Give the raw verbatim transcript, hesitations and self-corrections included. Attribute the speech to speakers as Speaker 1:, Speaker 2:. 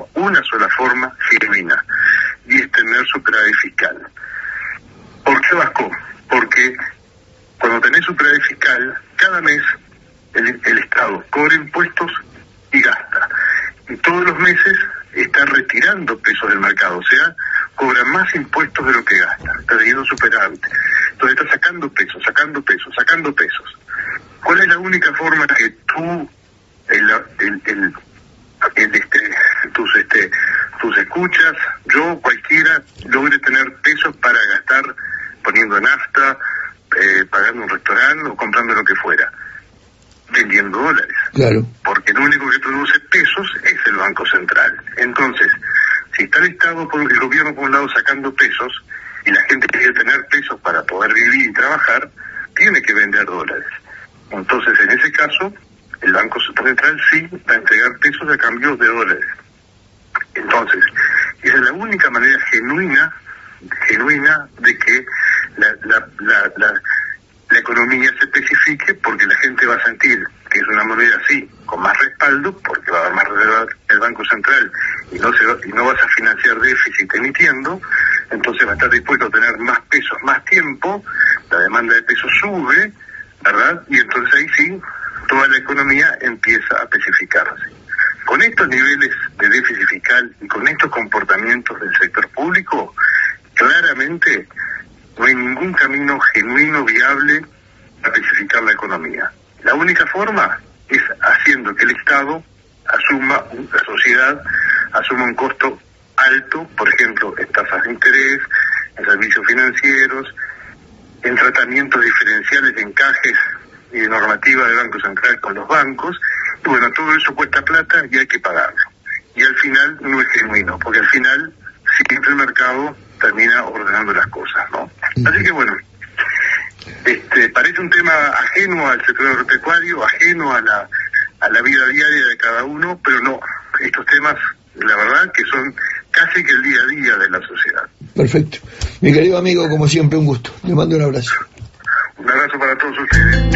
Speaker 1: forma, una sola forma genuina, y es tener superávit fiscal. ¿Por qué Vasco? Porque cuando tenés superávit fiscal, cada mes el, el Estado cobra impuestos y gasta. Y todos los meses está retirando pesos del mercado, o sea, cobra más impuestos de lo que gasta, está teniendo superávit. Entonces está sacando pesos, sacando pesos, sacando pesos. ¿Cuál es la única forma que tú, el, el, el, el este, tus, este, tus escuchas, yo, cualquiera, logre tener pesos para gastar poniendo nafta, eh, pagando un restaurante o comprando lo que fuera? Vendiendo dólares.
Speaker 2: Claro.
Speaker 1: Porque lo único que produce pesos es el Banco Central. Entonces, si está el Estado, por el gobierno por un lado sacando pesos, y la gente quiere tener pesos para poder vivir y trabajar, tiene que vender dólares. Entonces, en ese caso, el Banco Central sí va a entregar pesos a cambio de dólares. Entonces, esa es la única manera genuina, genuina de que la, la, la, la la economía se especifique, porque la gente va a sentir que es una moneda así, con más respaldo, porque va a haber más reserva el Banco Central y no se va, y no vas a financiar déficit emitiendo, entonces va a estar dispuesto a tener más pesos, más tiempo, la demanda de pesos sube, ¿verdad? Y entonces ahí sí, toda la economía empieza a especificarse. Con estos niveles de déficit fiscal y con estos comportamientos del sector público, claramente no hay ningún camino genuino, viable, a especificar la economía. La única forma es haciendo que el Estado asuma, la sociedad asuma un costo alto, por ejemplo, en tasas de interés, en servicios financieros, en tratamientos diferenciales de encajes y de normativa del Banco Central con los bancos, y bueno, todo eso cuesta plata y hay que pagarlo. Y al final no es genuino, porque al final siempre el mercado termina ordenando las cosas, ¿no? Así que bueno, este parece un tema ajeno al sector agropecuario, ajeno a la a la vida diaria de cada uno, pero no, estos temas, la verdad, que son casi que el día a día de la sociedad.
Speaker 2: Perfecto. Mi querido amigo, como siempre, un gusto. Le mando un abrazo.
Speaker 1: Un abrazo para todos ustedes.